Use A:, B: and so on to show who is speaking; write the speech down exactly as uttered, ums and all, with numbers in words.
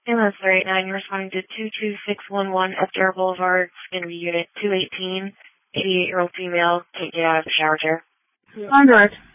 A: Ambulance three eight nine, you're responding to two two six one one Updale Boulevard, going to be unit two eighteen, eighty-eight-year-old female, can't get out of the shower chair.
B: On direct.